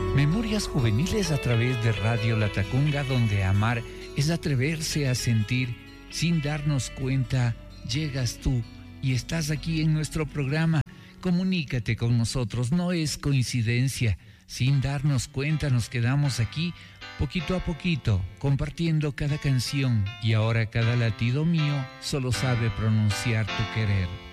Memorias juveniles a través de Radio Latacunga, donde amar es atreverse a sentir sin darnos cuenta. Llegas tú y estás aquí en nuestro programa. Comunícate con nosotros, no es coincidencia. Sin darnos cuenta nos quedamos aquí poquito a poquito, compartiendo cada canción, y ahora cada latido mío solo sabe pronunciar tu querer.